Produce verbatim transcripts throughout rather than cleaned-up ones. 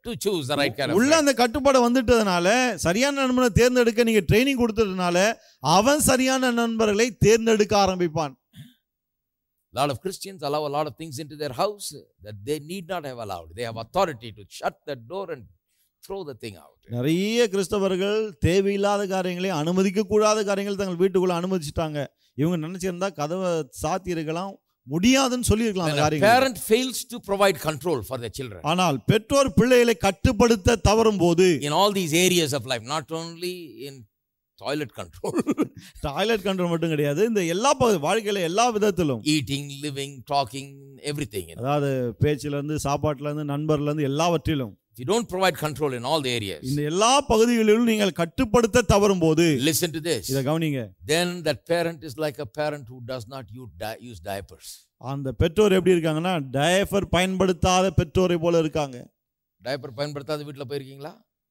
to choose the right kind of உள்ள friend. அந்த கட்டுப்பாடு வந்துட்டதனால சரியான நண்பனை தேர்ந்தெடுக்க நீங்க ட்ரெய்னிங் கொடுத்ததனால அவன் சரியான நண்பர்களை தேர்ந்தெடுக்க ஆரம்பிப்பான். A lot of Christians allow a lot of things into their house that they need not have allowed. They have authority to shut the door and throw the thing out. நிறைய கிறிஸ்தவர்கள் தேவையில்லாத காரியங்களை அனுமதிக்க கூடாத காரியங்களை தங்கள் வீட்டுக்குள்ள அனுமதிச்சிட்டாங்க. இவங்க நினைச்சிருந்தா கதவை சாத்தி இருக்கலாம், முடியாதுன்னு சொல்லி இருக்கலாம் அந்த When a காரியங்களை. parent fails to provide control for their children ஆனால் பெற்றோர் பிள்ளைகளை கட்டுப்படுத்த தவறும் போது in all these areas of life, not only in toilet control, toilet control மட்டும் கிடையாது, இந்த எல்லா பகுதி வாழ்க்கையில எல்லா விதத்திலும் eating, living, talking, everything. You know. அதாவது பேச்சில இருந்து சாப்பாட்டுல இருந்து நண்பர்ல இருந்து எல்லாவற்றிலும் If you don't provide control in all the areas, இந்த எல்லா பகுதிகளிலும் நீங்கள் கட்டுப்படுத்த தவறும் போது listen to this. இத கவனிங்க. Then that parent is like a parent who does not use, di- use diapers. அந்த பெற்றோர் எப்படி இருக்காங்கன்னா டயப்பர் பயன்படுத்தாத பெற்றோரை போல இருக்காங்க. Diaper பயன்படுத்தாத வீட்ல போயிருக்கீங்களா?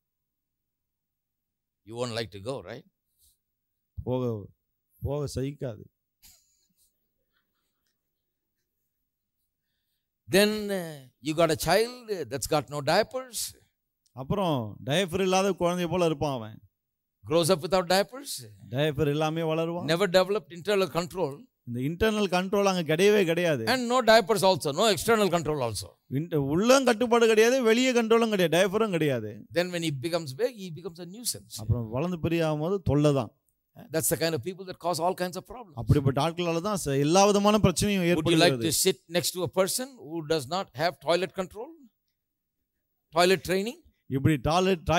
You won't like to go, right? போக போக சகிக்காது. Then uh, you got a child that's got no diapers, அப்புறம் டயப்பர் இல்லாத குழந்தை போல இருப்பான் அவன். grows up without diapers, diaper இல்லாமே வளருவான். never developed internal control, இந்த இன்டர்னல் கண்ட்ரோல் அங்க கிடையவே கிடையாது. and no diapers also, no external control also. உள்ளம் கட்டுப்பாடு கிடையாது, வெளியே கண்ட்ரோலும் கிடையாது, டயப்பரும் கிடையாது. Then when he becomes big, he becomes a nuisance. அப்புறம் வளர்ந்து பெரிய ஆகும்போது தொல்லை தான். That's the kind of people that cause all kinds of problems. அப்படிப்பட்ட ஆட்களால தான் ச- எல்லா விதமான பிரச்சனையும் Would you like ஏற்படுகிறது. to sit next to a person who does not have toilet control, toilet training? இப்படி டாய்லெட்